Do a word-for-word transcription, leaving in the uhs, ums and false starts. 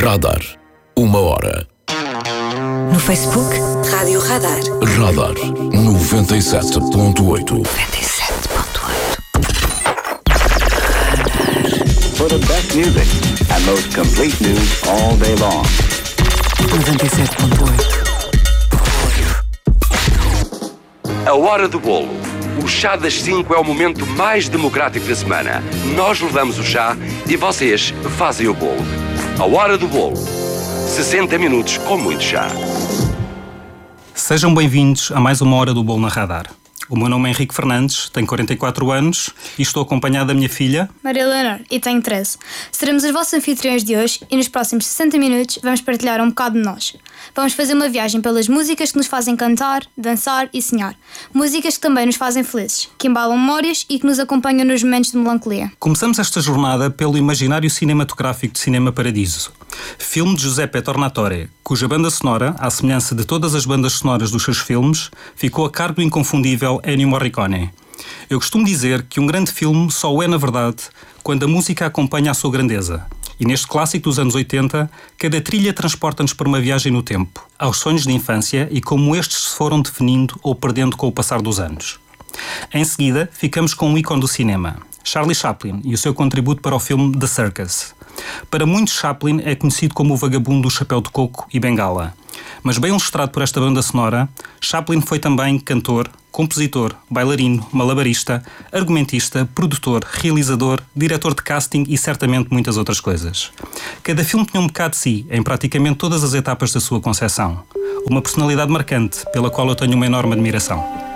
Radar. Uma hora. No Facebook, Rádio Radar. Radar noventa e sete ponto oito. noventa e sete ponto oito. For the best music and most complete news all day long. noventa e sete ponto oito. A Hora do Bolo. O chá das cinco é o momento mais democrático da semana. Nós levamos o chá e vocês fazem o bolo. A Hora do Bolo. sessenta minutos com muito chá. Sejam bem-vindos a mais uma Hora do Bolo na Radar. O meu nome é Henrique Fernandes, tenho quarenta e quatro anos e estou acompanhado da minha filha Maria Leonor, e tenho treze. Seremos os vossos anfitriões de hoje e nos próximos sessenta minutos vamos partilhar um bocado de nós. Vamos fazer uma viagem pelas músicas que nos fazem cantar, dançar e sonhar. Músicas que também nos fazem felizes, que embalam memórias e que nos acompanham nos momentos de melancolia. Começamos esta jornada pelo imaginário cinematográfico de Cinema Paradiso, filme de Giuseppe Tornatore, cuja banda sonora, à semelhança de todas as bandas sonoras dos seus filmes, ficou a cargo do inconfundível Ennio Morricone. Eu costumo dizer que um grande filme só o é na verdade quando a música acompanha a sua grandeza. E neste clássico dos anos oitenta, cada trilha transporta-nos para uma viagem no tempo, aos sonhos de infância e como estes se foram definindo ou perdendo com o passar dos anos. Em seguida, ficamos com um ícone do cinema, Charlie Chaplin, e o seu contributo para o filme The Circus. Para muitos, Chaplin é conhecido como o vagabundo do chapéu de coco e bengala. Mas bem ilustrado por esta banda sonora, Chaplin foi também cantor, compositor, bailarino, malabarista, argumentista, produtor, realizador, diretor de casting e certamente muitas outras coisas. Cada filme tinha um bocado de si, em praticamente todas as etapas da sua concepção. Uma personalidade marcante, pela qual eu tenho uma enorme admiração.